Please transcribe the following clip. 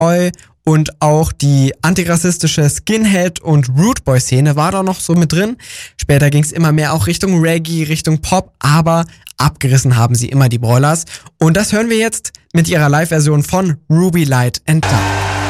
und auch die antirassistische Skinhead- und Rootboy-Szene war da noch so mit drin. Später ging es immer mehr auch Richtung Reggae, Richtung Pop, aber abgerissen haben sie immer die Broilers. Und das hören wir jetzt mit ihrer Live-Version von Ruby Light and Dark.